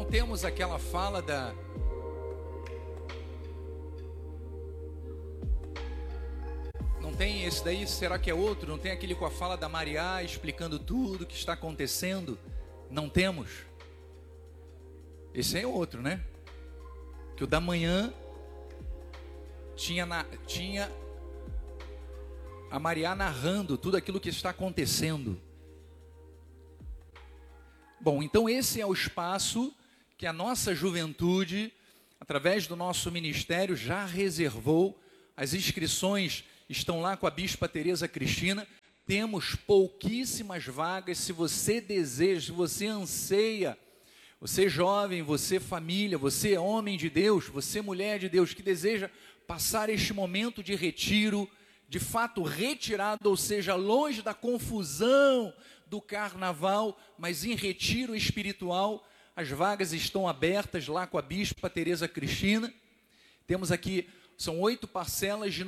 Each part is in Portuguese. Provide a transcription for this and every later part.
Não temos aquela fala da... Não tem esse daí, será que é outro? Não tem aquele com a fala da Maria explicando tudo o que está acontecendo? Não temos. Esse é outro, né? Que o da manhã tinha a Maria narrando tudo aquilo que está acontecendo. Bom, então esse é o espaço que a nossa juventude, através do nosso ministério, já reservou. As inscrições estão lá com a Bispa Tereza Cristina. Temos pouquíssimas vagas. Se você deseja, se você anseia, você jovem, você família, você homem de Deus, você mulher de Deus, que deseja passar este momento de retiro, de fato retirado, ou seja, longe da confusão do carnaval, mas em retiro espiritual, as vagas estão abertas lá com a Bispa Tereza Cristina. Temos aqui, são 8 parcelas de R$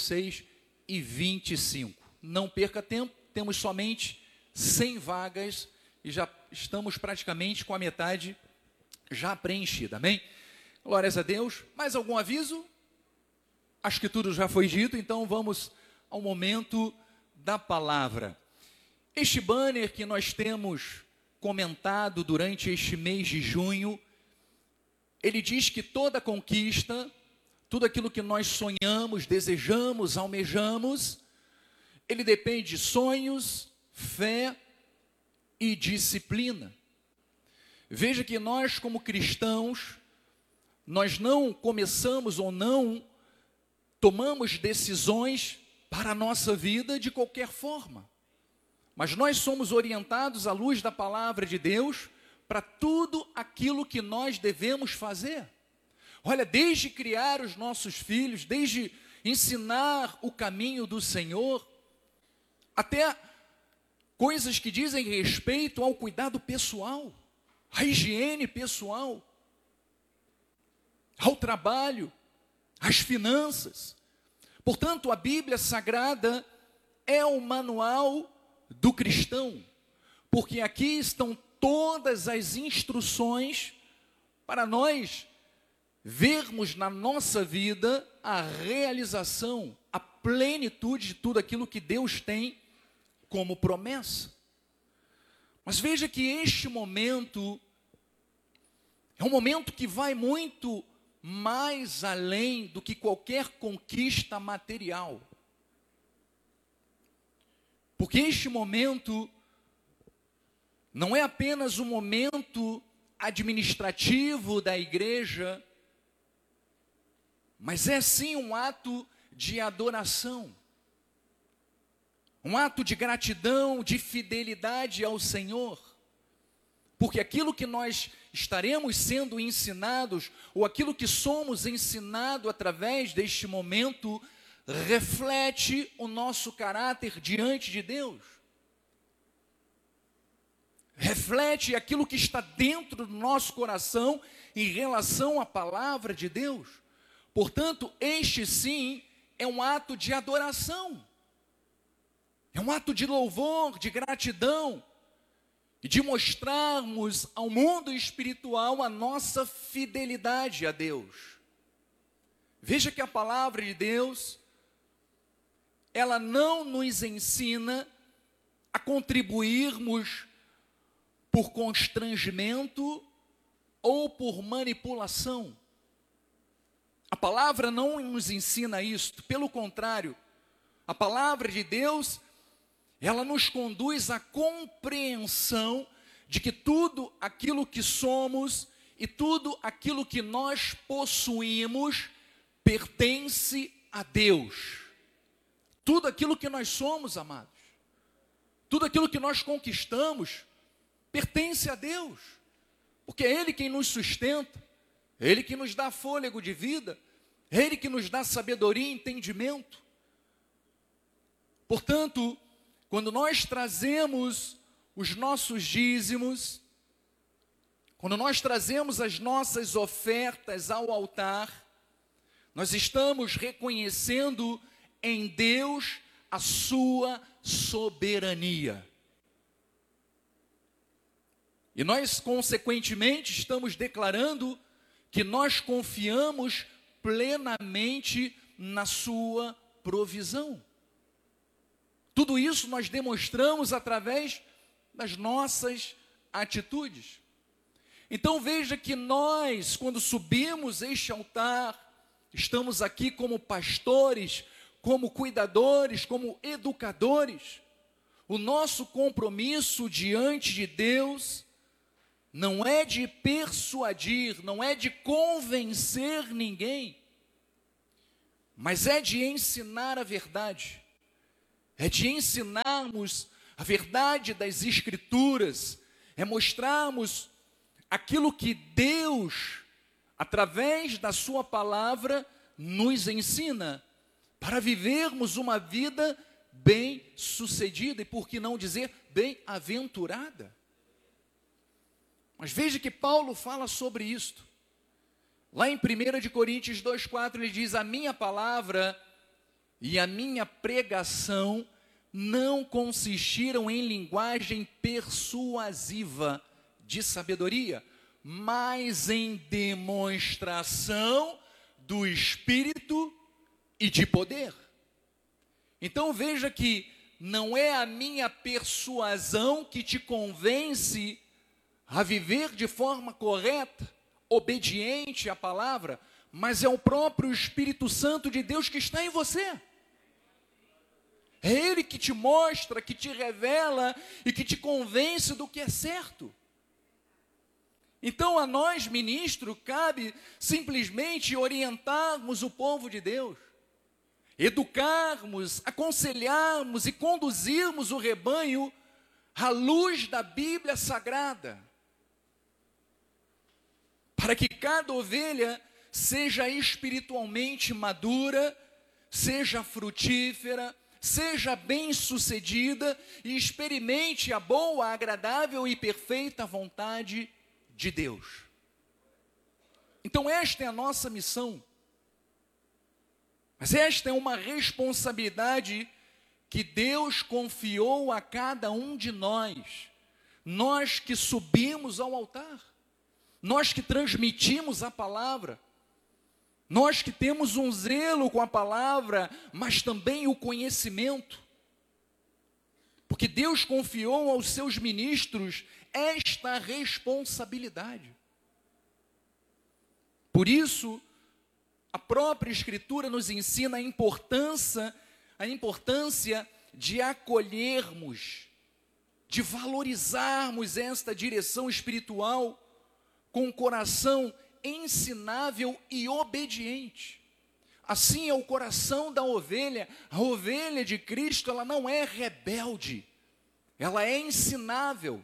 96,25. Não perca tempo, temos somente 100 vagas e já estamos praticamente com a metade já preenchida, amém? Glórias a Deus. Mais algum aviso? Acho que tudo já foi dito, então vamos ao momento da palavra. Este banner que nós temos comentado durante este mês de junho, ele diz que toda conquista, tudo aquilo que nós sonhamos, desejamos, almejamos, ele depende de sonhos, fé e disciplina. Veja que nós, como cristãos, nós não começamos ou não tomamos decisões para a nossa vida de qualquer forma. Mas nós somos orientados à luz da palavra de Deus para tudo aquilo que nós devemos fazer. Olha, desde criar os nossos filhos, desde ensinar o caminho do Senhor, até coisas que dizem respeito ao cuidado pessoal, à higiene pessoal, ao trabalho, às finanças. Portanto, a Bíblia Sagrada é o manual do cristão, porque aqui estão todas as instruções para nós vermos na nossa vida a realização, a plenitude de tudo aquilo que Deus tem como promessa. Mas veja que este momento é um momento que vai muito mais além do que qualquer conquista material. Porque este momento não é apenas um momento administrativo da igreja, mas é sim um ato de adoração, um ato de gratidão, de fidelidade ao Senhor. Porque aquilo que nós estaremos sendo ensinados, ou aquilo que somos ensinados através deste momento, reflete o nosso caráter diante de Deus. Reflete aquilo que está dentro do nosso coração em relação à palavra de Deus. Portanto, este sim é um ato de adoração. É um ato de louvor, de gratidão, e de mostrarmos ao mundo espiritual a nossa fidelidade a Deus. Veja que a palavra de Deus, ela não nos ensina a contribuirmos por constrangimento ou por manipulação. A palavra não nos ensina isso, pelo contrário, a palavra de Deus, ela nos conduz à compreensão de que tudo aquilo que somos e tudo aquilo que nós possuímos pertence a Deus. Tudo aquilo que nós somos, amados, tudo aquilo que nós conquistamos, pertence a Deus, porque é Ele quem nos sustenta, é Ele que nos dá fôlego de vida, é Ele que nos dá sabedoria e entendimento. Portanto, quando nós trazemos os nossos dízimos, quando nós trazemos as nossas ofertas ao altar, nós estamos reconhecendo em Deus a sua soberania. E nós, consequentemente, estamos declarando que nós confiamos plenamente na sua provisão. Tudo isso nós demonstramos através das nossas atitudes. Então veja que nós, quando subimos este altar, estamos aqui como pastores, como cuidadores, como educadores. O nosso compromisso diante de Deus não é de persuadir, não é de convencer ninguém, mas é de ensinar a verdade, é de ensinarmos a verdade das Escrituras, é mostrarmos aquilo que Deus, através da sua palavra, nos ensina, para vivermos uma vida bem-sucedida, e por que não dizer bem-aventurada. Mas veja que Paulo fala sobre isto. Lá em 1 Coríntios 2,4 ele diz: a minha palavra e a minha pregação não consistiram em linguagem persuasiva de sabedoria, mas em demonstração do Espírito e de poder. Então veja que não é a minha persuasão que te convence a viver de forma correta, obediente à palavra, mas é o próprio Espírito Santo de Deus que está em você. É Ele que te mostra, que te revela e que te convence do que é certo. Então a nós, ministro, cabe simplesmente orientarmos o povo de Deus, educarmos, aconselharmos e conduzirmos o rebanho à luz da Bíblia Sagrada, para que cada ovelha seja espiritualmente madura, seja frutífera, seja bem-sucedida e experimente a boa, agradável e perfeita vontade de Deus. Então esta é a nossa missão. Mas esta é uma responsabilidade que Deus confiou a cada um de nós. Nós que subimos ao altar, nós que transmitimos a palavra, nós que temos um zelo com a palavra, mas também o conhecimento. Porque Deus confiou aos seus ministros esta responsabilidade. Por isso, a própria Escritura nos ensina a importância de acolhermos, de valorizarmos esta direção espiritual com um coração ensinável e obediente. Assim é o coração da ovelha. A ovelha de Cristo, ela não é rebelde, ela é ensinável,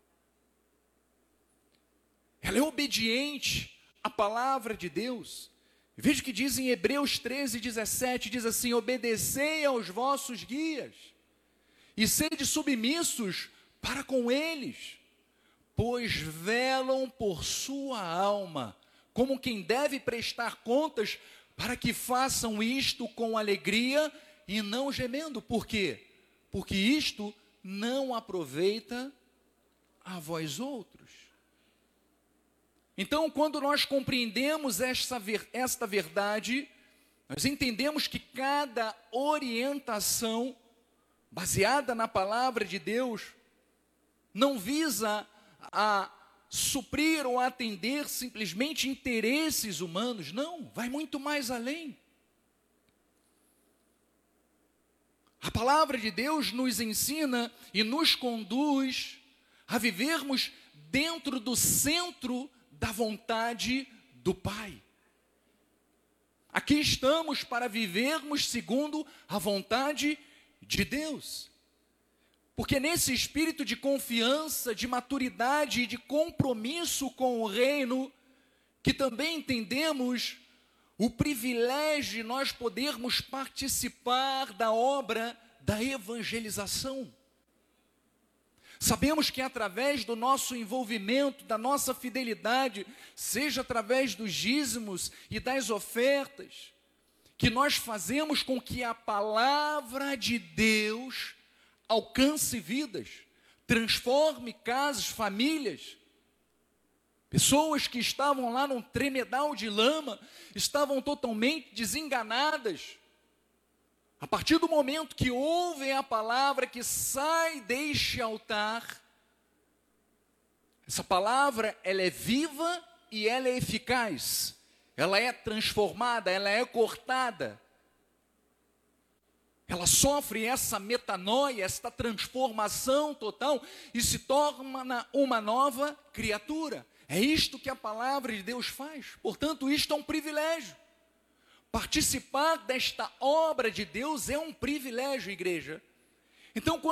ela é obediente à palavra de Deus. Veja o que diz em Hebreus 13:17, diz assim: obedecei aos vossos guias e sede submissos para com eles, pois velam por sua alma, como quem deve prestar contas, para que façam isto com alegria e não gemendo. Por quê? Porque isto não aproveita a vós outros. Então, quando nós compreendemos esta verdade, nós entendemos que cada orientação baseada na palavra de Deus não visa a suprir ou atender simplesmente interesses humanos. Não, vai muito mais além. A palavra de Deus nos ensina e nos conduz a vivermos dentro do centro da vontade do Pai. Aqui estamos para vivermos segundo a vontade de Deus. Porque nesse espírito de confiança, de maturidade e de compromisso com o reino, que também entendemos o privilégio de nós podermos participar da obra da evangelização. Sabemos que através do nosso envolvimento, da nossa fidelidade, seja através dos dízimos e das ofertas, que nós fazemos com que a palavra de Deus alcance vidas, transforme casas, famílias. Pessoas que estavam lá num tremedal de lama, estavam totalmente desenganadas. A partir do momento que ouvem a palavra que sai deste altar, essa palavra, ela é viva e ela é eficaz. Ela é transformada, ela é cortada. Ela sofre essa metanoia, essa transformação total e se torna uma nova criatura. É isto que a palavra de Deus faz. Portanto, isto é um privilégio. Participar desta obra de Deus é um privilégio, igreja. Então,